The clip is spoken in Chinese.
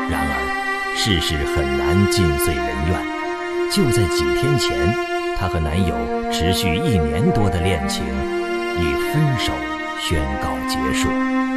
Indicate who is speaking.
Speaker 1: 然而世事很难尽遂人愿，就在几天前，她和男友持续1年多的恋情以分手宣告结束。